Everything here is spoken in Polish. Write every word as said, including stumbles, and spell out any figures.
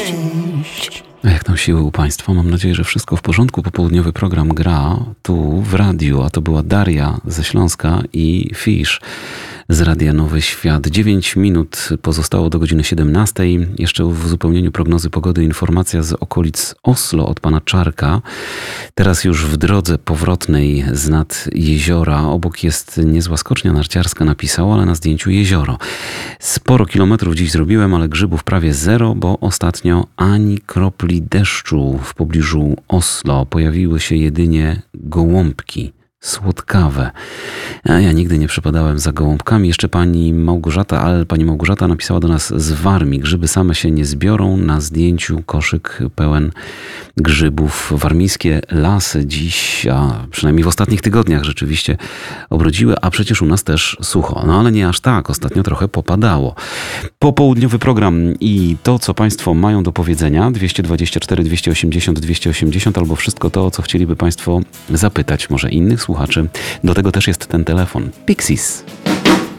pięć. A jak tam siły u Państwa? Mam nadzieję, że wszystko w porządku. Popołudniowy program gra tu w radiu, a to była Daria ze Śląska i Fish z Radia Nowy Świat. dziewięć minut pozostało do godziny siedemnastej. Jeszcze w uzupełnieniu prognozy pogody informacja z okolic Oslo od pana Czarka. Teraz już w drodze powrotnej z nad jeziora. Obok jest niezła skocznia narciarska, napisał, ale na zdjęciu jezioro. Sporo kilometrów dziś zrobiłem, ale grzybów prawie zero, bo ostatnio ani kropli deszczu w pobliżu Oslo. Pojawiły się jedynie gołąbki słodkawe. A ja nigdy nie przepadałem za gołąbkami. Jeszcze pani Małgorzata, ale pani Małgorzata napisała do nas z Warmii. Grzyby same się nie zbiorą. Na zdjęciu koszyk pełen grzybów. Warmińskie lasy dziś, a przynajmniej w ostatnich tygodniach rzeczywiście obrodziły, a przecież u nas też sucho. No ale nie aż tak. Ostatnio trochę popadało. Popołudniowy program i to, co państwo mają do powiedzenia. dwieście dwadzieścia cztery, dwieście osiemdziesiąt, dwieście osiemdziesiąt albo wszystko to, o co chcieliby państwo zapytać. Może innych słuchaczy. Do tego też jest ten telefon. Pixies.